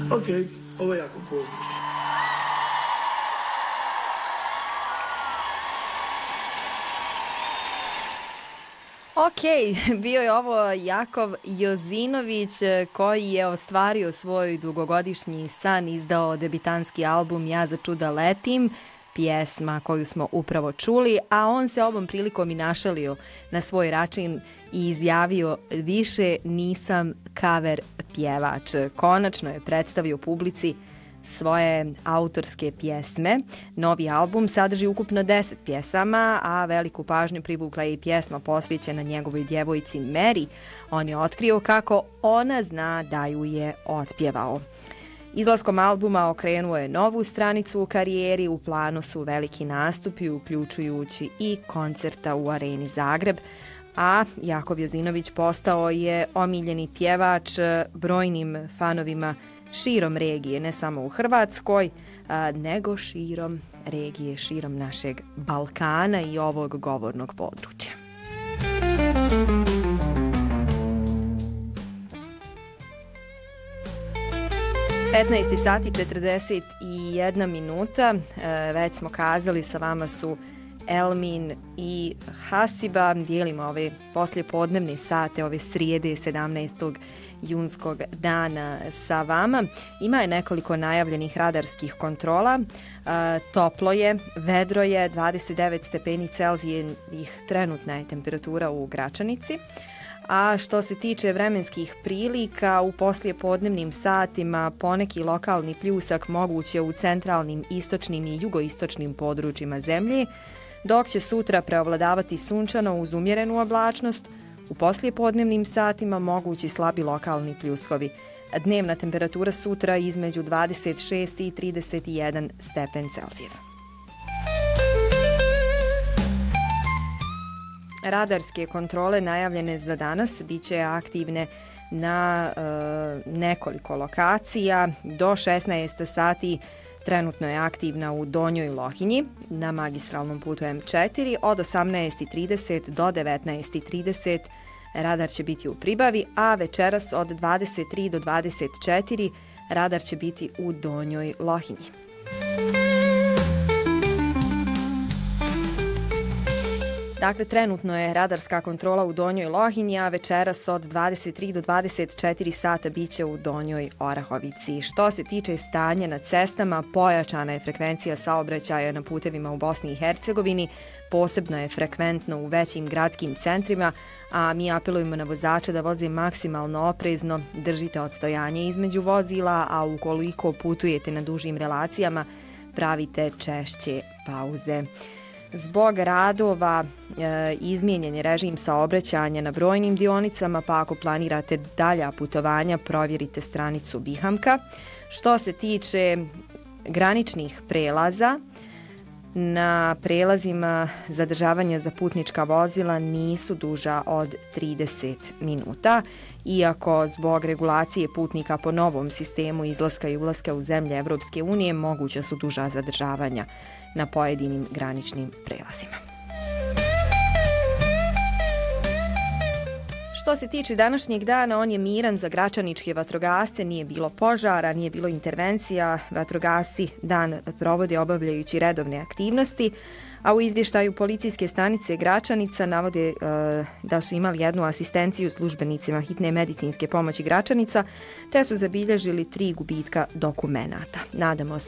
Ok, ovo je jako pozdrav. Ok, bio je ovo Jakov Jozinović koji je ostvario svoj dugogodišnji san, izdao debitanski album Ja za čuda letim, pjesma koju smo upravo čuli, a on se ovom prilikom i našalio na svoj račun i izjavio više nisam cover pjevač. Konačno je predstavio publici svoje autorske pjesme. Novi album sadrži ukupno 10 pjesama, a veliku pažnju privukla je i pjesma posvećena njegovoj djevojci Mary. On je otkrio kako ona zna da ju je otpjevao. Izlaskom albuma okrenuo je novu stranicu u karijeri, u planu su veliki nastupi, uključujući i koncerta u Areni Zagreb, a Jakov Jozinović postao je omiljeni pjevač brojnim fanovima širom regije, ne samo u Hrvatskoj, nego širom regije, širom našeg Balkana i ovog govornog područja. Sati 41 minuta, već smo kazali, sa vama su Elmin i Hasiba. Dijelimo ove poslijepodnevne sate, ove srijede 17. junskog dana sa vama. Ima je nekoliko najavljenih radarskih kontrola. Toplo je, vedro je, 29 stepeni Celzijevih trenutna je temperatura u Gračanici. A što se tiče vremenskih prilika, u poslijepodnevnim satima poneki lokalni pljusak moguće u centralnim, istočnim i jugoistočnim područjima zemlje, dok će sutra preovladavati sunčano uz umjerenu oblačnost. U poslijepodnevnim satima mogući slabi lokalni pljuskovi. Dnevna temperatura sutra između 26 i 31 stepen Celzijev. Radarske kontrole najavljene za danas biće aktivne na nekoliko lokacija. Do 16 sati trenutno je aktivna u Donjoj Lohinji na magistralnom putu M4. Od 18:30 do 19:30 radar će biti u Pribavi, a večeras od 23 do 24 radar će biti u Donjoj Lohinji. Dakle, trenutno je radarska kontrola u Donjoj Lohinji, a večeras od 23 do 24 sata biće u Donjoj Orahovici. Što se tiče stanja na cestama, pojačana je frekvencija saobraćaja na putevima u Bosni i Hercegovini, posebno je frekventno u većim gradskim centrima, a mi apelujemo na vozače da voze maksimalno oprezno, držite odstojanje između vozila, a ukoliko putujete na dužim relacijama, pravite češće pauze. Zbog radova izmijenjen je režim saobraćanja na brojnim dionicama, pa ako planirate dalja putovanja, provjerite stranicu Bihamka. Što se tiče graničnih prelaza, na prelazima zadržavanja za putnička vozila nisu duža od 30 minuta, iako zbog regulacije putnika po novom sistemu izlaska i ulaska u zemlje Evropske unije moguća su duža zadržavanja na pojedinim graničnim prelazima. Što se tiče današnjeg dana, on je miran za gračaničke vatrogasce, nije bilo požara, nije bilo intervencija, vatrogasci dan provode obavljajući redovne aktivnosti, a u izvještaju policijske stanice Gračanica navode da su imali jednu asistenciju službenicima hitne medicinske pomoći Gračanica, te su zabilježili 3 gubitka dokumenata. Nadamo se